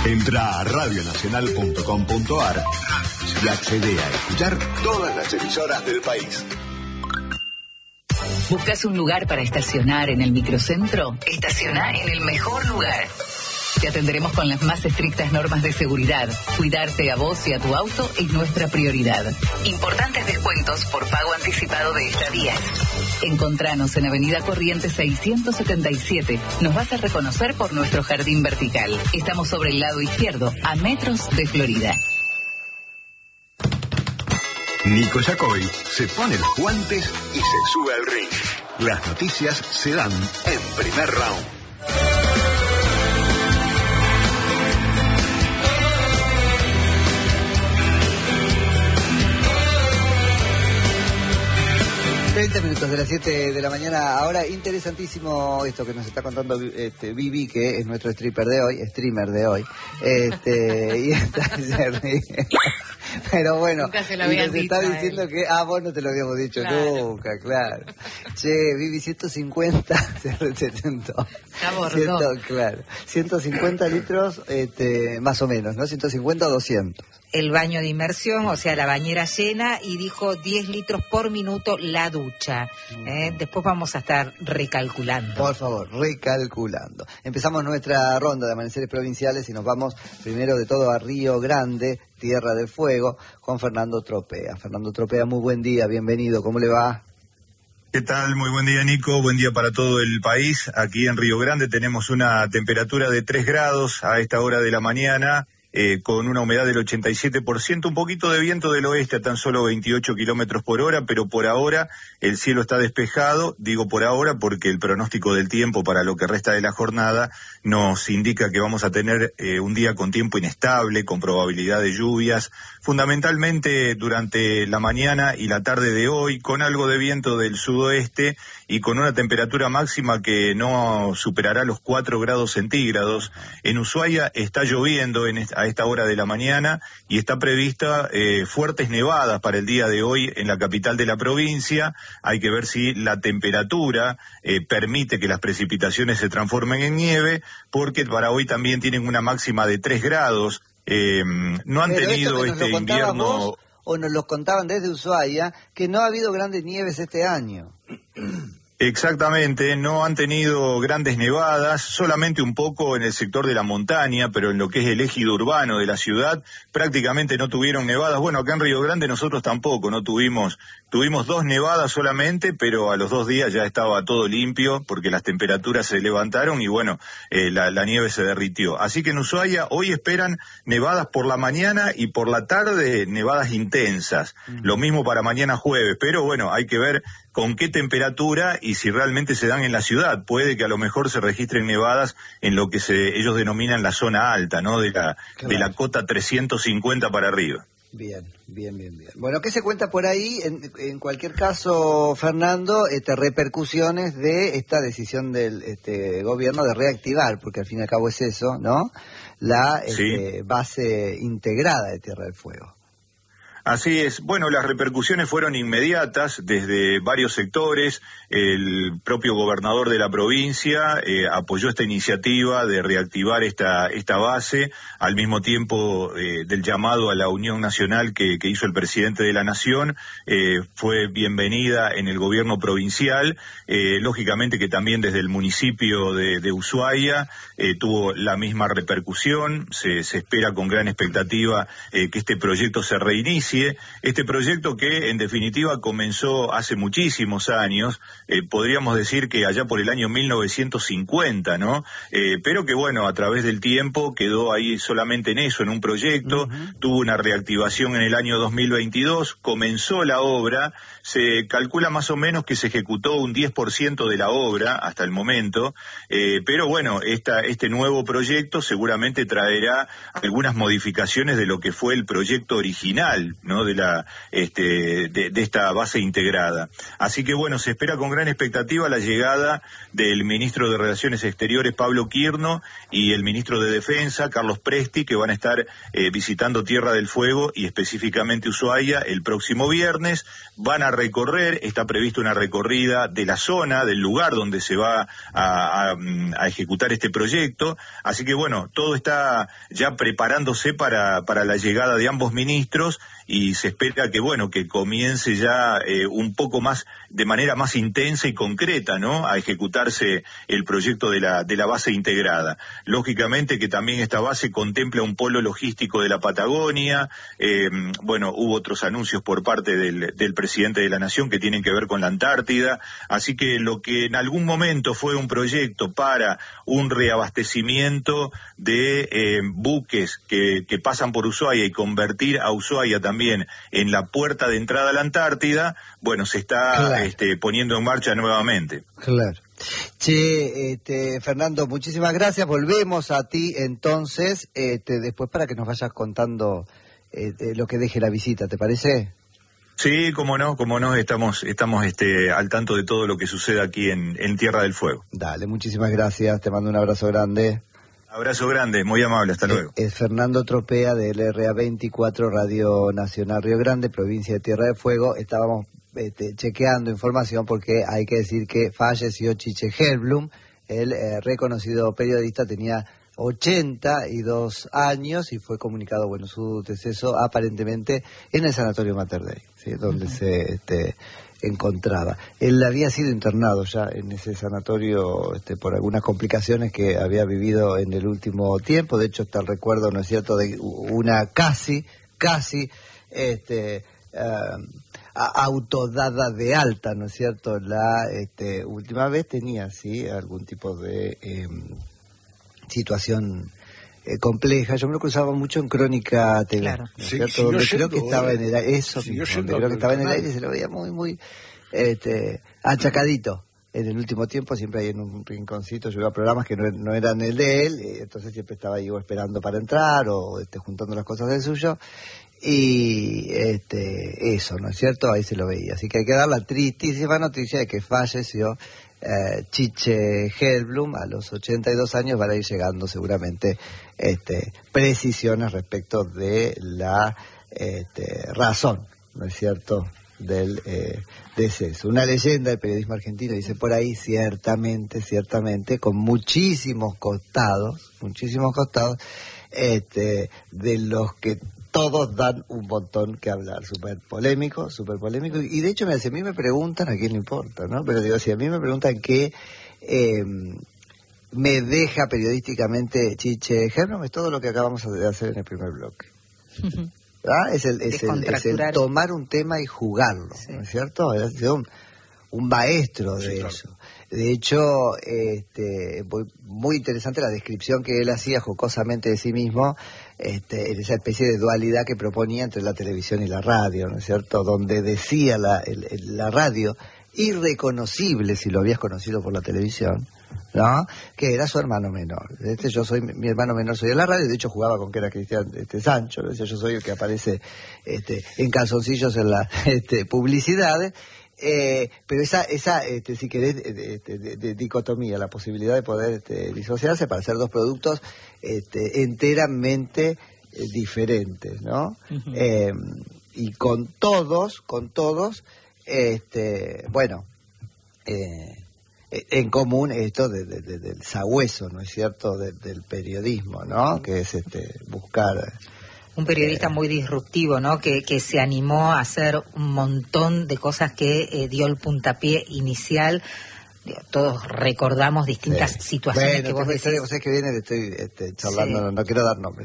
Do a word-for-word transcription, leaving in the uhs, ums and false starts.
Entra a radio nacional punto com punto a r y accede a escuchar todas las emisoras del país. ¿Buscas un lugar para estacionar en el microcentro? Estaciona en el mejor lugar. Te atenderemos con las más estrictas normas de seguridad. Cuidarte a vos y a tu auto es nuestra prioridad. Importantes descuentos por pago anticipado de estadías. Encontranos en Avenida Corrientes seiscientos setenta y siete. Nos vas a reconocer por nuestro jardín vertical. Estamos sobre el lado izquierdo, a metros de Florida. Nico Yacoy se pone los guantes y se sube al ring. Las noticias se dan en primer round. veinte minutos de las siete de la mañana. Ahora, interesantísimo esto que nos está contando este, Vivi, que es nuestro stripper de hoy, streamer de hoy. Este, y está, se ríe. Pero bueno, nunca se lo y nos dicho está diciendo él. que, ah, vos no te lo habíamos dicho Claro. nunca, claro. Che, Vivi, ciento cincuenta, se retentó. Se abordó. Ciento, claro, ciento cincuenta litros, este, más o menos, ¿no? ciento cincuenta o doscientos. El baño de inmersión, o sea, la bañera llena, y dijo diez litros por minuto la ducha. ¿eh? Después vamos a estar recalculando. Por favor, recalculando. Empezamos nuestra ronda de amaneceres provinciales y nos vamos primero de todo a Río Grande, Tierra del Fuego, con Fernando Tropea. Fernando Tropea, muy buen día, bienvenido, ¿cómo le va? ¿Qué tal? Muy buen día, Nico. Buen día para todo el país. Aquí en Río Grande tenemos una temperatura de tres grados a esta hora de la mañana. Eh, con una humedad del ochenta y siete por ciento, un poquito de viento del oeste a tan solo veintiocho kilómetros por hora, pero por ahora el cielo está despejado. Digo por ahora porque el pronóstico del tiempo para lo que resta de la jornada nos indica que vamos a tener eh, un día con tiempo inestable, con probabilidad de lluvias, fundamentalmente durante la mañana y la tarde de hoy, con algo de viento del sudoeste y con una temperatura máxima que no superará los cuatro grados centígrados. En Ushuaia está lloviendo en esta, a esta hora de la mañana y está prevista eh, fuertes nevadas para el día de hoy en la capital de la provincia. Hay que ver si la temperatura eh, permite que las precipitaciones se transformen en nieve, porque para hoy también tienen una máxima de tres grados. Eh, no han Pero tenido esto que nos este lo contabas invierno... vos, o nos lo contaban desde Ushuaia, que no ha habido grandes nieves este año. Exactamente, no han tenido grandes nevadas, solamente un poco en el sector de la montaña, pero en lo que es el ejido urbano de la ciudad prácticamente no tuvieron nevadas. Bueno, acá en Río Grande nosotros tampoco, no tuvimos, tuvimos dos nevadas solamente, pero a los dos días ya estaba todo limpio porque las temperaturas se levantaron y bueno, eh, la, la nieve se derritió. Así que en Ushuaia hoy esperan nevadas por la mañana y por la tarde nevadas intensas. Mm. Lo mismo para mañana jueves, pero bueno, hay que ver con qué temperatura y si realmente se dan en la ciudad. Puede que a lo mejor se registren nevadas en lo que se, ellos denominan la zona alta, ¿no? De la, claro. de la cota trescientos cincuenta para arriba. Bien, bien, bien, bien. Bueno, ¿qué se cuenta por ahí? En, en cualquier caso, Fernando, este, repercusiones de esta decisión del este, gobierno de reactivar, porque al fin y al cabo es eso, ¿no? La este, sí. base integrada de Tierra del Fuego. Así es. Bueno, las repercusiones fueron inmediatas desde varios sectores. El propio gobernador de la provincia eh, apoyó esta iniciativa de reactivar esta esta base, al mismo tiempo eh, del llamado a la unión nacional que, que hizo el presidente de la Nación. Eh, fue bienvenida en el gobierno provincial. Eh, lógicamente que también desde el municipio de, de Ushuaia eh, tuvo la misma repercusión. Se, se espera con gran expectativa eh, que este proyecto se reinicie. Este proyecto que en definitiva comenzó hace muchísimos años, eh, podríamos decir que allá por el año mil novecientos cincuenta, ¿no? Eh, pero que bueno, a través del tiempo quedó ahí solamente en eso, en un proyecto, uh-huh. tuvo una reactivación en el año dos mil veintidós, comenzó la obra, se calcula más o menos que se ejecutó un diez por ciento de la obra hasta el momento, eh, pero bueno, esta, este nuevo proyecto seguramente traerá algunas modificaciones de lo que fue el proyecto original. ¿no? De la este, de, de esta base integrada. Así que bueno, se espera con gran expectativa la llegada del ministro de Relaciones Exteriores, Pablo Quirno, y el ministro de Defensa, Carlos Presti, que van a estar eh, visitando Tierra del Fuego y específicamente Ushuaia el próximo viernes. Van a recorrer, está prevista una recorrida de la zona, del lugar donde se va a, a, a ejecutar este proyecto. Así que bueno, todo está ya preparándose para, para la llegada de ambos ministros, y se espera que bueno, que comience ya eh, un poco más, de manera más intensa y concreta, ¿no? A ejecutarse el proyecto de la, de la base integrada. Lógicamente que también esta base contempla un polo logístico de la Patagonia. eh, bueno, hubo otros anuncios por parte del, del presidente de la Nación que tienen que ver con la Antártida, así que lo que en algún momento fue un proyecto para un reabastecimiento de eh, buques que, que pasan por Ushuaia y convertir a Ushuaia también en la puerta de entrada a la Antártida, bueno, se está claro. este, poniendo en marcha nuevamente. Claro. Che, este, Fernando, muchísimas gracias. Volvemos a ti entonces, este, después para que nos vayas contando este, lo que deje la visita, ¿te parece? Sí, cómo no, cómo no, estamos, estamos este, al tanto de todo lo que sucede aquí en, en Tierra del Fuego. Dale, muchísimas gracias, te mando un abrazo grande. Abrazo grande, muy amable, hasta luego. Es Fernando Tropea de L R A veinticuatro, Radio Nacional Río Grande, provincia de Tierra del Fuego. Estábamos este, chequeando información porque hay que decir que falleció Chiche Hellblum, el eh, reconocido periodista, tenía ochenta y dos años y fue comunicado, bueno, su deceso aparentemente en el Sanatorio Mater Dei, ¿sí? Donde uh-huh. se este, encontraba. Él había sido internado ya en ese sanatorio este, por algunas complicaciones que había vivido en el último tiempo. De hecho, está el recuerdo, ¿no es cierto?, de una casi, casi, este, uh, autodada de alta, ¿no es cierto? La este, última vez tenía, sí, algún tipo de eh, situación eh, compleja. Yo me lo cruzaba mucho en Crónica T V, claro. ¿no es Sí, cierto? Donde siendo, creo que estaba en el aire, eso mismo, donde creo que estaba en el aire, se lo veía muy, muy este, achacadito. En el último tiempo siempre ahí en un rinconcito, yo iba a programas que no, no eran el de él, y entonces siempre estaba ahí o esperando para entrar o este, juntando las cosas del suyo. Y este eso, ¿no es cierto? Ahí se lo veía. Así que hay que dar la tristísima noticia de que falleció eh, Chiche Hellblum a los ochenta y dos años. Van a ir llegando seguramente este, precisiones respecto de la este, razón, ¿no es cierto?, del eh, deceso. Una leyenda del periodismo argentino, dice por ahí, ciertamente, ciertamente, con muchísimos costados, muchísimos costados, este, de los que todos dan un montón que hablar, súper polémico, súper polémico, y de hecho, mira, si a mí me preguntan, a quién le importa, ¿no? Pero digo, si a mí me preguntan qué eh, me deja periodísticamente Chiche Hellblum, es todo lo que acabamos de hacer en el primer bloque. ¿Ah? Es, el, es, el, es el tomar un tema y jugarlo, sí. ¿No es cierto? Ha sido un, un maestro de sí, claro. eso. De hecho, este, muy, muy interesante la descripción que él hacía jocosamente de sí mismo, este, en esa especie de dualidad que proponía entre la televisión y la radio, ¿no es cierto? Donde decía la, el, el, la radio, irreconocible si lo habías conocido por la televisión, ¿no?, que era su hermano menor. Este, yo soy mi hermano menor, soy de la radio, de hecho jugaba con que era Cristian este, Sancho, ¿no? Yo soy el que aparece este, en calzoncillos en las este, publicidades, eh, pero esa, esa este, si querés, de, de, de, de dicotomía, la posibilidad de poder este, disociarse para hacer dos productos este, enteramente eh, diferentes, ¿no? Uh-huh. Eh, y con todos, con todos, este, bueno, eh, en común esto de, de, de, del sabueso, ¿no es cierto?, de, del periodismo, ¿no?, que es este buscar... Un periodista eh, muy disruptivo, ¿no?, que, que se animó a hacer un montón de cosas que eh, dio el puntapié inicial. Todos recordamos distintas sí. situaciones bueno, que vos decís. Bueno, que viene, estoy este, charlando, sí. no, no quiero dar nombres.